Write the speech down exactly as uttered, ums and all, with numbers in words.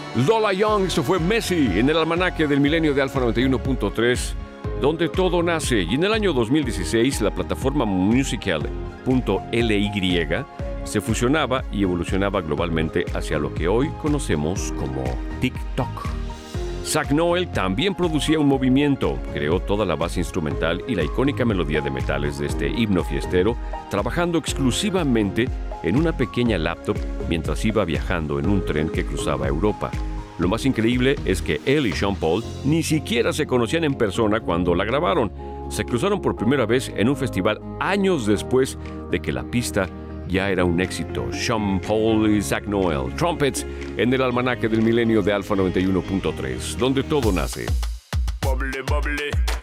Lola Young, eso fue Messi en el almanaque del milenio de Alfa noventa y uno punto tres, donde todo nace. Y en el año dos mil dieciséis, la plataforma musical punto L Y se fusionaba y evolucionaba globalmente hacia lo que hoy conocemos como TikTok. Zach Noel también producía un movimiento, creó toda la base instrumental y la icónica melodía de metales de este himno fiestero, trabajando exclusivamente en una pequeña laptop mientras iba viajando en un tren que cruzaba Europa. Lo más increíble es que él y Sean Paul ni siquiera se conocían en persona cuando la grabaron. Se cruzaron por primera vez en un festival años después de que la pista ya era un éxito. Sean Paul y Zach Noel, Trumpets, en el almanaque del milenio de Alfa noventa y uno punto tres, donde todo nace. Bubbly, bubbly.